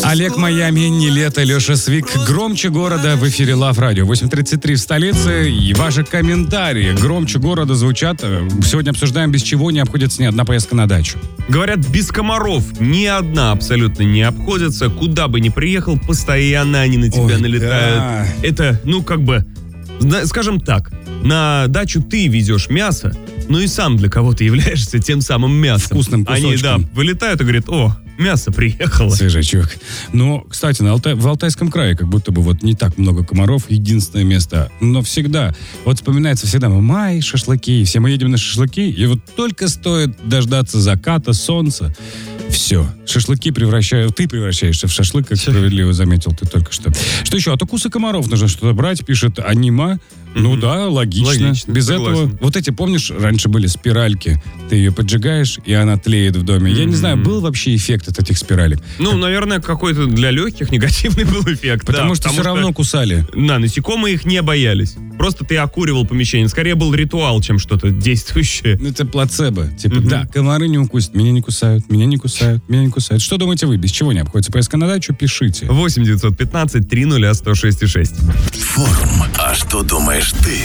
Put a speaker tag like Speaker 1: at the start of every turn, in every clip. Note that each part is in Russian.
Speaker 1: Олег Майами, не лето, Леша Свик. Громче города в эфире Love Radio. 8:33 в столице. И ваши комментарии громче города звучат. Сегодня обсуждаем, без чего не обходится ни одна поездка на дачу.
Speaker 2: Говорят, без комаров ни одна абсолютно не обходится. Куда бы ни приехал, постоянно они на тебя налетают.
Speaker 1: Да.
Speaker 2: Это, скажем так, на дачу ты везешь мясо, но и сам для кого-то являешься тем самым мясом.
Speaker 1: Вкусным кусочком.
Speaker 2: Они, вылетают и говорят: о, мясо приехало.
Speaker 1: Свежачок. Но, кстати, в Алтайском крае как будто бы вот не так много комаров, единственное место. Но всегда, вот вспоминается всегда май, шашлыки, все мы едем на шашлыки, и вот только стоит дождаться заката, солнца, все, шашлыки ты превращаешься в шашлык, как справедливо заметил ты только что. Что еще? От укуса комаров нужно что-то брать, пишет Анима. Ну да, логично. Без
Speaker 2: согласен.
Speaker 1: этого, вот эти, помнишь, раньше были спиральки, ты ее поджигаешь, и она тлеет в доме. Я не знаю, был вообще эффект от этих спиралек?
Speaker 2: Наверное, какой-то для легких негативный был эффект.
Speaker 1: Потому что все равно кусали.
Speaker 2: Насекомые их не боялись. Просто ты окуривал помещение. Скорее был ритуал, чем что-то действующее.
Speaker 1: Это плацебо. Да, комары не укусят, меня не кусают, меня не кусают, меня не кусают. Что думаете вы, без чего не обходится поездка на дачу? Пишите.
Speaker 2: 8-915-300-106-6.
Speaker 3: Форум. А что думаешь ты?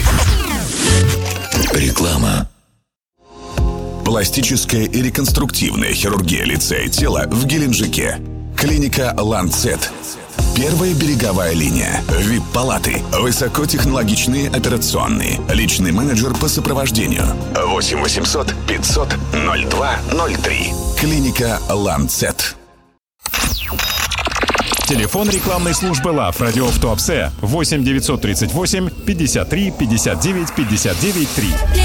Speaker 3: Реклама. Пластическая и реконструктивная хирургия лица и тела в Геленджике. Клиника «Ланцет». Первая береговая линия. ВИП-палаты. Высокотехнологичные операционные. Личный менеджер по сопровождению. 8 800 500 0203. Клиника «Ланцет».
Speaker 4: Телефон рекламной службы Love Radio в Туапсе 8 938 53 59 59 3.